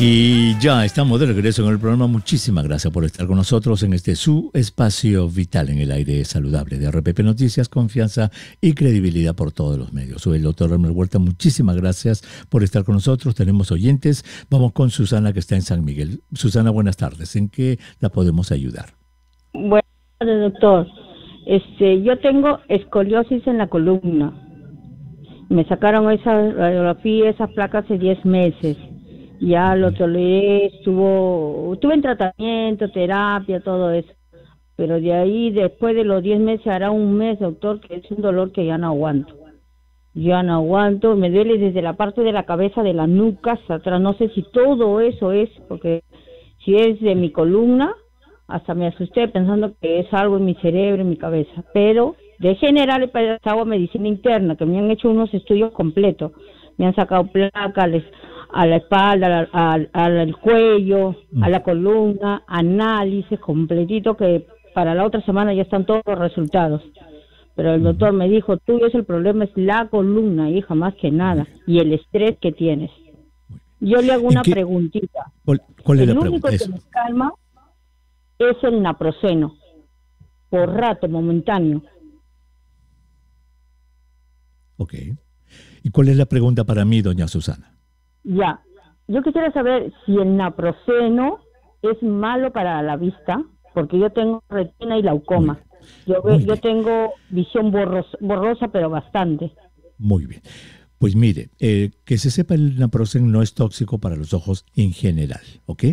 Y ya estamos de regreso en el programa. Muchísimas gracias por estar con nosotros en este su espacio vital en el aire saludable de RPP Noticias, confianza y credibilidad por todos los medios. Soy el doctor Elmer Huerta. Muchísimas gracias por estar con nosotros. Tenemos oyentes. Vamos con Susana, que está en San Miguel. Susana, buenas tardes. ¿En qué la podemos ayudar? Buenas tardes, doctor. Yo tengo escoliosis en la columna. Me sacaron esa radiografía, esas placas hace 10 meses. Ya lo toleré, estuve en tratamiento, terapia, todo eso. Pero de ahí, después de los 10 meses, hará un mes, doctor, que es un dolor que ya no aguanto. Ya no aguanto, me duele desde la parte de la cabeza, de la nuca hasta atrás. No sé si todo eso es, porque si es de mi columna, hasta me asusté pensando que es algo en mi cerebro, en mi cabeza. Pero de general he pasado medicina interna, que me han hecho unos estudios completos. Me han sacado placas a la espalda, al cuello, a la columna, análisis completito, que para la otra semana ya están todos los resultados. Pero el doctor me dijo, tuyo es el problema, es la columna, hija, más que nada, y el estrés que tienes. Yo le hago una preguntita. ¿Cuál es la pregunta? El único que me calma es el naproxeno, por rato, momentáneo. Ok. ¿Y cuál es la pregunta para mí, doña Susana? Ya, yo quisiera saber si el naproxeno es malo para la vista, porque yo tengo retina y glaucoma. Yo tengo visión borrosa, pero bastante. Muy bien. Pues mire, que se sepa, el naproxeno no es tóxico para los ojos en general, ¿ok?